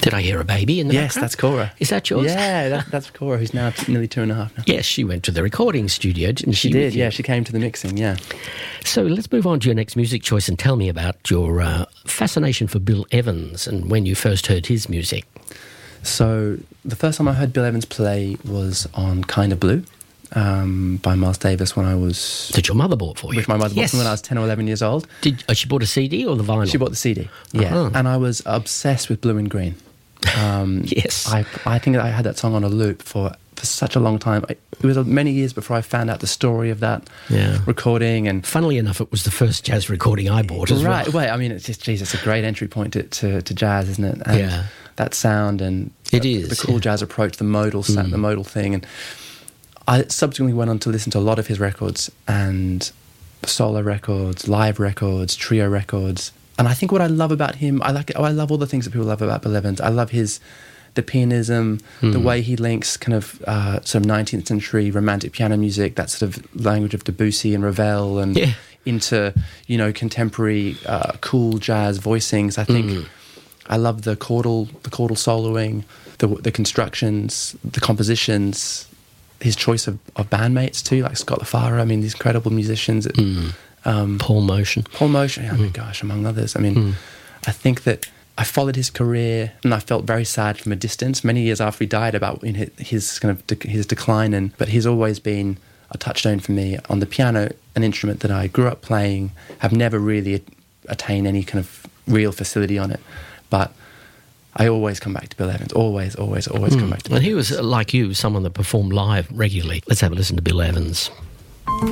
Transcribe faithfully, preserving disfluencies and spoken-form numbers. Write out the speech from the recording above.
Did I hear a baby in the Yes, background? that's Cora. Is that yours? Yeah, that, that's Cora, who's now t- nearly two and a half now. Yes, she went to the recording studio, didn't she? She did, with you? yeah. She came to the mixing, yeah. So let's move on to your next music choice and tell me about your uh, fascination for Bill Evans and when you first heard his music. So the first time I heard Bill Evans play was on Kind of Blue um, by Miles Davis when I was... That your mother bought for you? Which my mother Yes. bought when I was ten or eleven years old. Did uh, she bought a C D or the vinyl? She bought the C D, yeah. Uh-huh. And I was obsessed with Blue and Green. Um, Yes. I, I think I had that song on a loop for, for such a long time. It was many years before I found out the story of that Yeah. recording. And Funnily enough, it was the first jazz recording I bought as right, well. well, I mean, it's just, geez, it's a great entry point to, to, to jazz, isn't it? And Yeah. that sound and It the, is, the cool yeah. jazz approach, the modal sound, Mm. the modal thing. And I subsequently went on to listen to a lot of his records and solo records, live records, trio records. And I think what I love about him, I like, oh, I love all the things that people love about Bill Evans. I love his, the pianism, Mm. the way he links kind of uh, sort of nineteenth century romantic piano music, that sort of language of Debussy and Ravel, and Yeah. into, you know, contemporary uh, cool jazz voicings. I think Mm. I love the chordal, the chordal soloing, the the constructions, the compositions. His choice of, of bandmates too, like Scott LaFaro. I mean, these incredible musicians. Mm. Um, Paul Motion. Paul Motion, oh my gosh, among others. I mean, Mm. I think that I followed his career, and I felt very sad from a distance many years after he died about in his, his kind of de- his decline. And but he's always been a touchstone for me on the piano, an instrument that I grew up playing, have never really attained any kind of real facility on it, but I always come back to Bill Evans. Always, always, always come back to Bill And Evans. he was, uh, like you, someone that performed live regularly. Let's have a listen to Bill Evans.